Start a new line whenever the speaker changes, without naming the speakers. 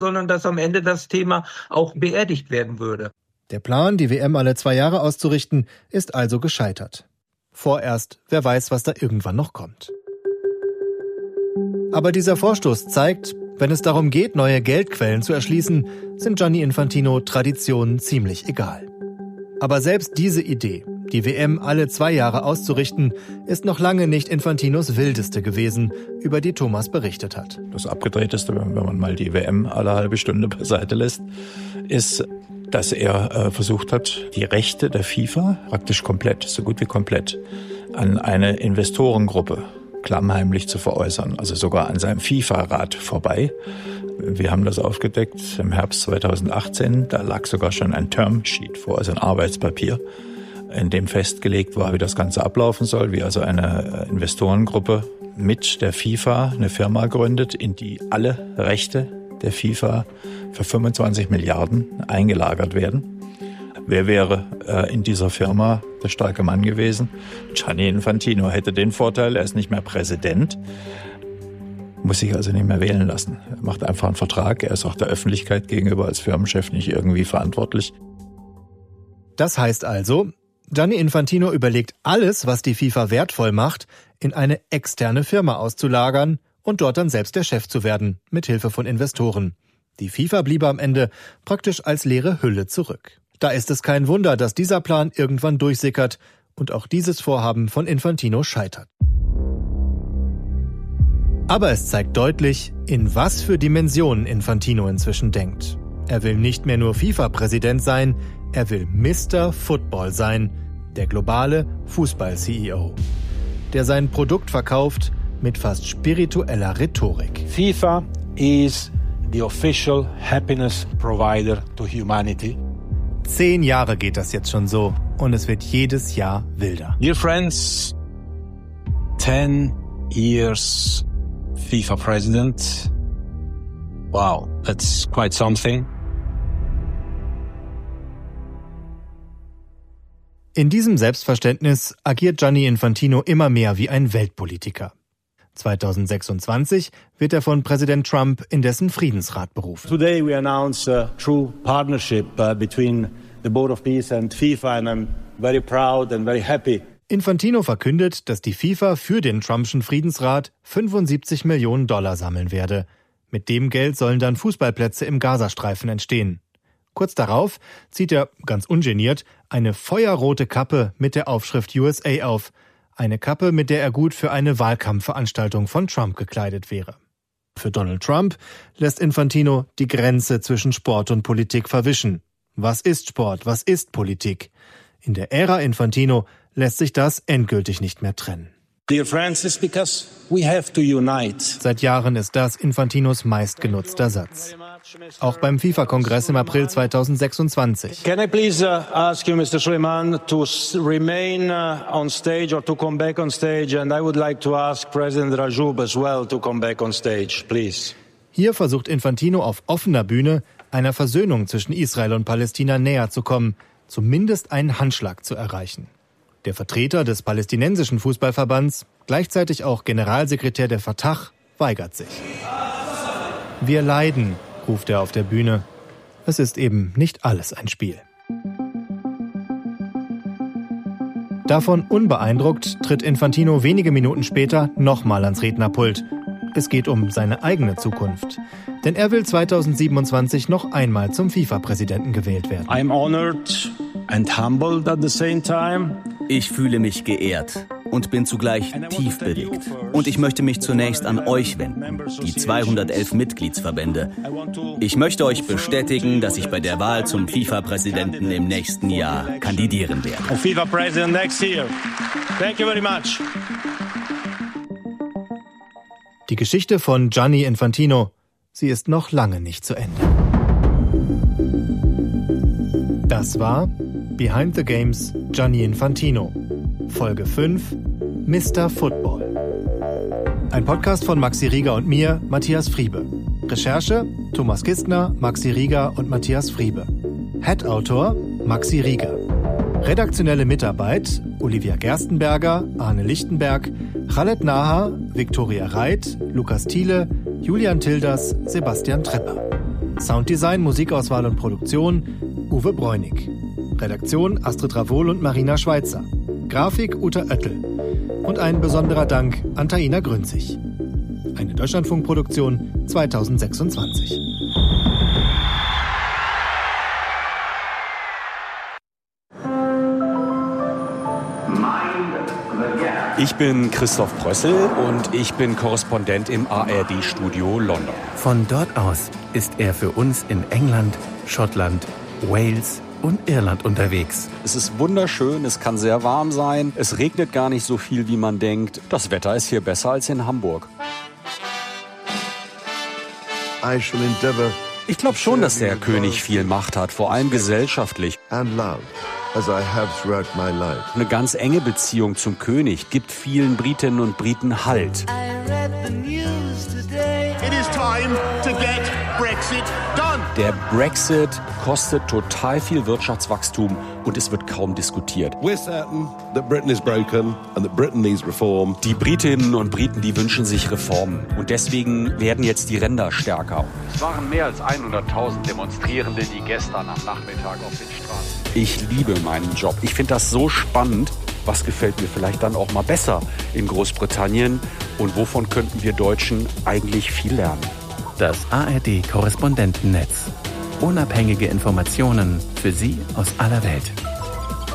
sondern dass am Ende das Thema auch beerdigt werden würde.
Der Plan, die WM alle 2 Jahre auszurichten, ist also gescheitert. Vorerst, wer weiß, was da irgendwann noch kommt. Aber dieser Vorstoß zeigt, wenn es darum geht, neue Geldquellen zu erschließen, sind Gianni Infantino Traditionen ziemlich egal. Aber selbst diese Idee, die WM alle 2 Jahre auszurichten, ist noch lange nicht Infantinos wildeste gewesen, über die Thomas berichtet hat.
Das Abgedrehteste, wenn man mal die WM alle halbe Stunde beiseite lässt, ist, dass er versucht hat, die Rechte der FIFA praktisch komplett, so gut wie komplett, an eine Investorengruppe klammheimlich zu veräußern, also sogar an seinem FIFA-Rat vorbei. Wir haben das aufgedeckt im Herbst 2018, da lag sogar schon ein Termsheet vor, also ein Arbeitspapier, in dem festgelegt war, wie das Ganze ablaufen soll, wie also eine Investorengruppe mit der FIFA eine Firma gründet, in die alle Rechte der FIFA für 25 Milliarden eingelagert werden. Wer wäre in dieser Firma der starke Mann gewesen? Gianni Infantino hätte den Vorteil, er ist nicht mehr Präsident, muss sich also nicht mehr wählen lassen. Er macht einfach einen Vertrag, er ist auch der Öffentlichkeit gegenüber als Firmenchef nicht irgendwie verantwortlich.
Das heißt also, Gianni Infantino überlegt alles, was die FIFA wertvoll macht, in eine externe Firma auszulagern und dort dann selbst der Chef zu werden, mit Hilfe von Investoren. Die FIFA bliebe am Ende praktisch als leere Hülle zurück. Da ist es kein Wunder, dass dieser Plan irgendwann durchsickert und auch dieses Vorhaben von Infantino scheitert. Aber es zeigt deutlich, in was für Dimensionen Infantino inzwischen denkt. Er will nicht mehr nur FIFA-Präsident sein, er will Mr. Football sein, der globale Fußball-CEO, der sein Produkt verkauft mit fast spiritueller Rhetorik.
FIFA is the official happiness provider to humanity.
10 Jahre geht das jetzt schon so und es wird jedes Jahr wilder.
Dear friends, 10 years FIFA president. Wow, that's quite something.
In diesem Selbstverständnis agiert Gianni Infantino immer mehr wie ein Weltpolitiker. 2026 wird er von Präsident Trump in dessen Friedensrat berufen.
Today we announce a true partnership between the Board of Peace and FIFA and I'm very proud and very happy.
Infantino verkündet, dass die FIFA für den Trumpschen Friedensrat 75 Millionen $ sammeln werde. Mit dem Geld sollen dann Fußballplätze im Gazastreifen entstehen. Kurz darauf zieht er, ganz ungeniert, eine feuerrote Kappe mit der Aufschrift USA auf. Eine Kappe, mit der er gut für eine Wahlkampfveranstaltung von Trump gekleidet wäre. Für Donald Trump lässt Infantino die Grenze zwischen Sport und Politik verwischen. Was ist Sport? Was ist Politik? In der Ära Infantino lässt sich das endgültig nicht mehr trennen.
Dear friends, it's because we have to unite.
Seit Jahren ist das Infantinos meistgenutzter Satz. Auch beim FIFA-Kongress im April 2026.
Can I please ask you, Mr. Suleiman, to remain on stage or to come back on stage? And I would like to ask President Rajoub as well to come back on stage, please.
Hier versucht Infantino auf offener Bühne, einer Versöhnung zwischen Israel und Palästina näher zu kommen, zumindest einen Handschlag zu erreichen. Der Vertreter des palästinensischen Fußballverbands, gleichzeitig auch Generalsekretär der Fatah, weigert sich. Wir leiden, ruft er auf der Bühne. Es ist eben nicht alles ein Spiel. Davon unbeeindruckt tritt Infantino wenige Minuten später nochmal ans Rednerpult. Es geht um seine eigene Zukunft. Denn er will 2027 noch einmal zum FIFA-Präsidenten gewählt werden.
I'm honored and humbled at the same time.
Ich fühle mich geehrt und bin zugleich tief bewegt. Und ich möchte mich zunächst an euch wenden, die 211 Mitgliedsverbände. Ich möchte euch bestätigen, dass ich bei der Wahl zum FIFA-Präsidenten im nächsten Jahr kandidieren werde.
FIFA President next year. Thank you very much.
Die Geschichte von Gianni Infantino, sie ist noch lange nicht zu Ende. Das war Behind the Games Gianni Infantino. Folge 5 Mr. Football. Ein Podcast von Maxi Rieger und mir, Matthias Friebe. Recherche Thomas Kistner, Maxi Rieger und Matthias Friebe. Head-Autor Maxi Rieger. Redaktionelle Mitarbeit Olivia Gerstenberger, Arne Lichtenberg, Khaled Naha, Viktoria Reit, Lukas Thiele, Julian Tilders, Sebastian Trepper. Sounddesign, Musikauswahl und Produktion Uwe Bräunig. Redaktion Astrid Ravol und Marina Schweitzer. Grafik Uta Oettel. Und ein besonderer Dank an Taina Grünzig. Eine Deutschlandfunkproduktion 2026.
Ich bin Christoph Brössel und ich bin Korrespondent im ARD-Studio London.
Von dort aus ist er für uns in England, Schottland, Wales und Irland unterwegs.
Es ist wunderschön, es kann sehr warm sein, es regnet gar nicht so viel, wie man denkt. Das Wetter ist hier besser als in Hamburg. Ich glaube schon, dass der König viel Macht hat, vor allem gesellschaftlich. Eine ganz enge Beziehung zum König gibt vielen Britinnen und Briten Halt. Der Brexit kostet total viel Wirtschaftswachstum und es wird kaum diskutiert. Die Britinnen und Briten, die wünschen sich Reformen und deswegen werden jetzt die Ränder stärker.
Es waren mehr als 100.000 Demonstrierende, die gestern am Nachmittag auf den Straßen.
Ich liebe meinen Job. Ich finde das so spannend. Was gefällt mir vielleicht dann auch mal besser in Großbritannien? Und wovon könnten wir Deutschen eigentlich viel lernen?
Das ARD-Korrespondentennetz. Unabhängige Informationen für Sie aus aller Welt.